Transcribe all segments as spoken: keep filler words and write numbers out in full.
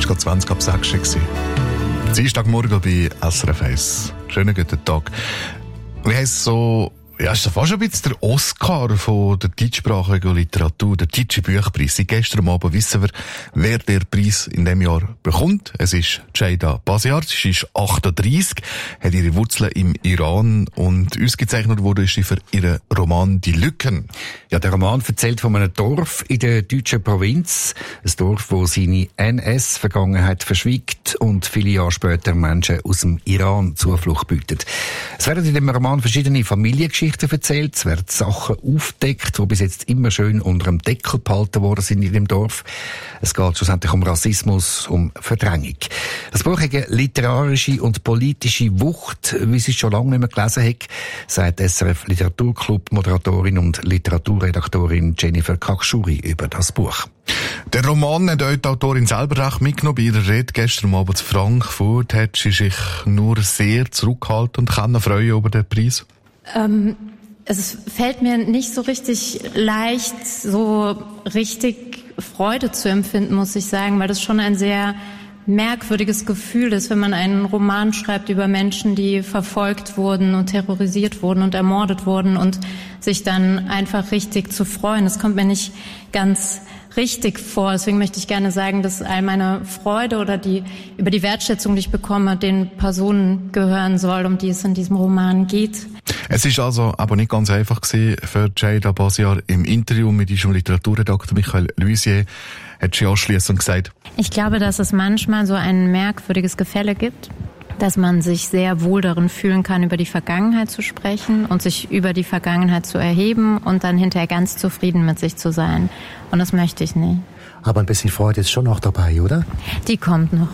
Es war gerade zwanzig ab sechs. Dienstagmorgen bei S R F eins. Schönen guten Tag. Wir haben so, ja, ist fast ein bisschen der Oscar von der deutschsprachigen Literatur, der Deutsche Bücherpreis. Seit gestern Abend wissen wir, wer den Preis in diesem Jahr bekommt. Es ist Jayda Basiar. Sie ist achtunddreissig, hat ihre Wurzeln im Iran und ausgezeichnet wurde ist sie für ihren Roman «Die Lücken». Ja, der Roman erzählt von einem Dorf in der deutschen Provinz. Ein Dorf, wo seine N S-Vergangenheit verschwiegt und viele Jahre später Menschen aus dem Iran Zuflucht bietet. Es werden in dem Roman verschiedene Familiengeschichten erzählt. Es werden Sachen aufgedeckt, die bis jetzt immer schön unter dem Deckel behalten worden sind in dem Dorf. Es geht schlussendlich um Rassismus, um Verdrängung. Das Buch hat eine literarische und politische Wucht, wie sie es schon lange nicht mehr gelesen hat, sagt S R F Literaturclub-Moderatorin und Literaturredaktorin Jennifer Kakshuri über das Buch. Der Roman hat euch die Autorin selber recht mitgenommen. Bei ihrer Rede gestern Abend in Frankfurt hat sie sich nur sehr zurückgehalten und kann freuen über den Preis. Ähm, es fällt mir nicht so richtig leicht, so richtig Freude zu empfinden, muss ich sagen, weil das schon ein sehr merkwürdiges Gefühl ist, wenn man einen Roman schreibt über Menschen, die verfolgt wurden und terrorisiert wurden und ermordet wurden und sich dann einfach richtig zu freuen. Das kommt mir nicht ganz richtig vor. Deswegen möchte ich gerne sagen, dass all meine Freude oder die über die Wertschätzung, die ich bekomme, den Personen gehören soll, um die es in diesem Roman geht. Es ist also aber nicht ganz einfach gewesen für Jayda Basiar. Im Interview mit unserem Literaturredakteur Michael Luisier hat sie anschliessend gesagt: Ich glaube, dass es manchmal so ein merkwürdiges Gefälle gibt, dass man sich sehr wohl darin fühlen kann, über die Vergangenheit zu sprechen und sich über die Vergangenheit zu erheben und dann hinterher ganz zufrieden mit sich zu sein. Und das möchte ich nicht. Aber ein bisschen Freude ist schon noch dabei, oder? Die kommt noch.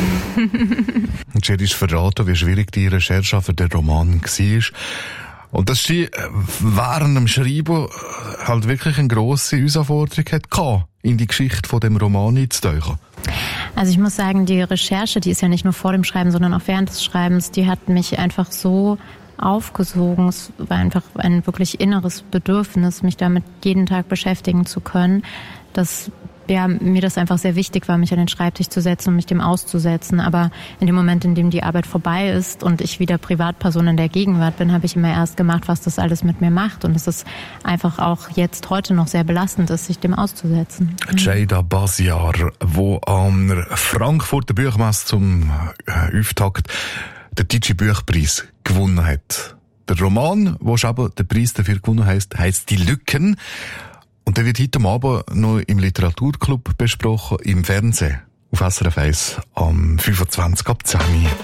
Jerry ist verraten, wie schwierig die Recherche für den Roman war. Und dass sie während dem Schreiben halt wirklich eine grosse Herausforderung hatte, in die Geschichte von dem Roman einzutauchen. Also ich muss sagen, die Recherche, die ist ja nicht nur vor dem Schreiben, sondern auch während des Schreibens, die hat mich einfach so aufgesogen. Es war einfach ein wirklich inneres Bedürfnis, mich damit jeden Tag beschäftigen zu können, dass ja, mir das einfach sehr wichtig war, mich an den Schreibtisch zu setzen und mich dem auszusetzen. Aber in dem Moment, in dem die Arbeit vorbei ist und ich wieder Privatperson in der Gegenwart bin, habe ich immer erst gemacht, was das alles mit mir macht. Und es ist einfach auch jetzt heute noch sehr belastend ist, sich dem auszusetzen. Jayda Basiar, wo am Frankfurter Buchmesse zum äh, Auftakt den Deutschen Buchpreis gewonnen hat. Der Roman, wo aber den Preis dafür gewonnen heisst, heisst «Die Lücken». Und der wird heute Abend noch im Literaturclub besprochen, im Fernsehen, auf S R F eins am fünfundzwanzig ab zehn.